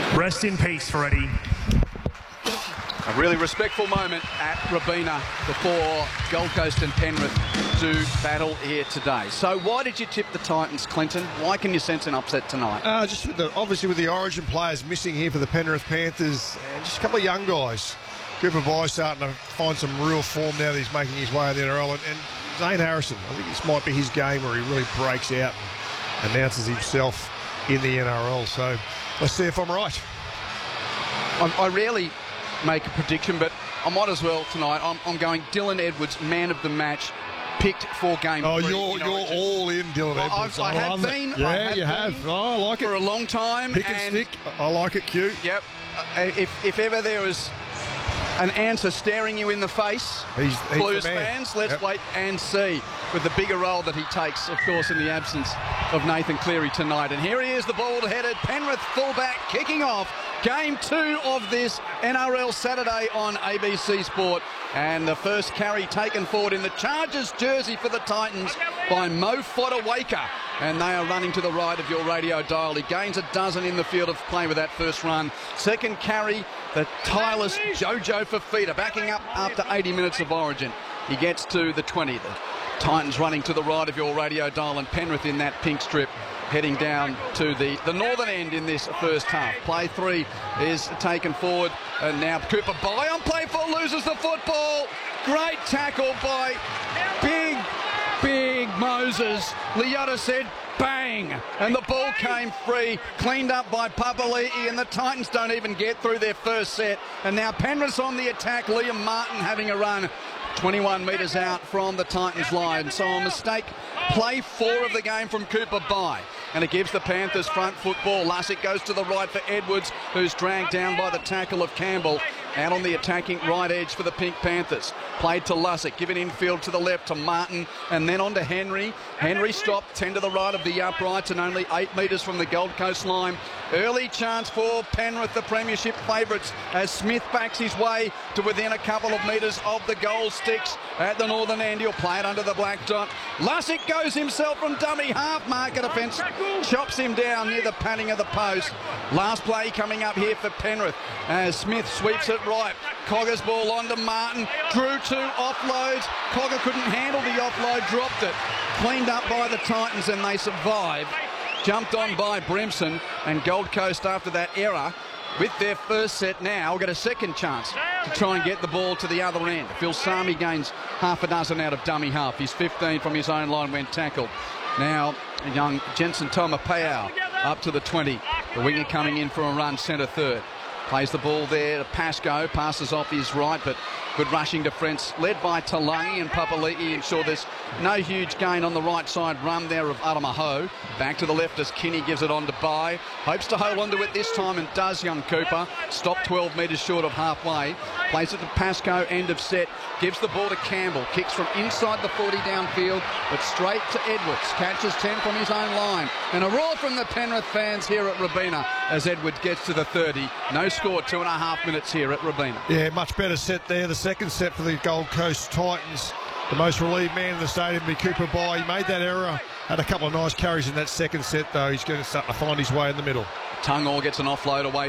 Rest in peace, Freddie. A really respectful moment at Robina before Gold Coast and Penrith do battle here today. So why did you tip the Titans, Clinton? Why can you sense an upset tonight? Just obviously with the Origin players missing here for the Penrith Panthers, and just a couple of young guys. Cooper Bye starting to find some real form now that he's making his way in the NRL. And Zane Harrison, I think this might be his game where he really breaks out and announces himself in the NRL. So let's see if I'm right. I rarely make a prediction, but I might as well tonight. I'm going Dylan Edwards, man of the match, picked for game 3. Oh, you're all in Dylan Edwards. I have been. Yeah, you have. Oh, I like it. For a long time. Pick and stick. I like it, Q. Yep. If ever there was an answer staring you in the face, he's Blues fans, let's wait and see, with the bigger role that he takes, of course, in the absence of Nathan Cleary tonight. And here he is, the bald-headed Penrith fullback, kicking off Game 2 of this NRL Saturday on ABC Sport. And the first carry taken forward in the Chargers jersey for the Titans by Mo Fodawaker. And they are running to the right of your radio dial. He gains a dozen in the field of play with that first run. Second carry, the tireless Jojo Fafita backing up after 80 minutes of Origin. He gets to the 20. The Titans running to the right of your radio dial, and Penrith in that pink strip heading down to the northern end in this first half. Play 3 is taken forward, and now Cooper Bye on play 4 loses the football. Great tackle by big Moses. Leota said bang, and the ball came free, cleaned up by Papali'i, and the Titans don't even get through their first set. And now Penrith's on the attack. Liam Martin having a run 21 metres out from the Titans line. So a mistake. Play 4 of the game from Cooper Bye. And it gives the Panthers front football. Lussick goes to the right for Edwards, who's dragged down by the tackle of Campbell. Out on the attacking right edge for the Pink Panthers. Played to Lussick, given infield to the left to Martin, and then on to Henry. Henry stopped 10 to the right of the uprights and only 8 metres from the Gold Coast line. Early chance for Penrith, the premiership favourites, as Smith backs his way to within a couple of metres of the goal sticks at the northern end. He'll play it under the black dot. Lussick goes himself from dummy half marker defence, chops him down near the padding of the post. Last play coming up here for Penrith as Smith sweeps it right. Cogger's ball onto Martin. Drew 2 offloads. Cogger couldn't handle the offload, dropped it. Cleaned up by the Titans, and they survive. Jumped on by Brimson, and Gold Coast after that error with their first set now get a second chance to try and get the ball to the other end. Phil Sami gains half a dozen out of dummy half. He's 15 from his own line when tackled. Now young Jensen Tomapau up to the 20. The winger coming in for a run, centre third. Plays the ball there to Pascoe, passes off his right, but good rushing defence led by Talangi and Papali'i. Ensure there's no huge gain on the right side run there of Aramaho. Back to the left as Kinney gives it on to Bye. Hopes to hold on to it this time, and does young Cooper. Stopped 12 metres short of halfway. Plays it to Pascoe, end of set. Gives the ball to Campbell. Kicks from inside the 40 downfield, but straight to Edwards. Catches 10 from his own line. And a roar from the Penrith fans here at Robina as Edwards gets to the 30. No score, 2.5 minutes here at Robina. Yeah, much better set there. The second set for the Gold Coast Titans. The most relieved man in the stadium will be Cooper Bye. He made that error. Had a couple of nice carries in that second set, though. He's going to start to find his way in the middle. Tungall gets an offload away